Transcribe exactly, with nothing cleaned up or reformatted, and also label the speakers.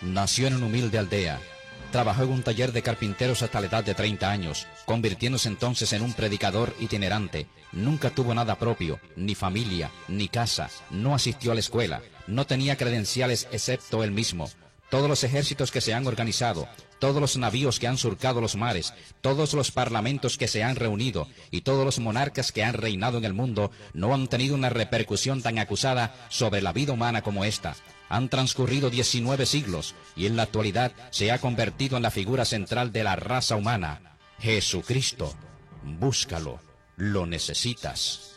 Speaker 1: Nació en una humilde aldea. Trabajó en un taller de carpinteros hasta la edad de treinta años, convirtiéndose entonces en un predicador itinerante. Nunca tuvo nada propio, ni familia, ni casa, no asistió a la escuela, no tenía credenciales excepto él mismo. Todos los ejércitos que se han organizado, todos los navíos que han surcado los mares, todos los parlamentos que se han reunido y todos los monarcas que han reinado en el mundo no han tenido una repercusión tan acusada sobre la vida humana como esta. Han transcurrido diecinueve siglos y en la actualidad se ha convertido en la figura central de la raza humana. Jesucristo, búscalo, lo necesitas.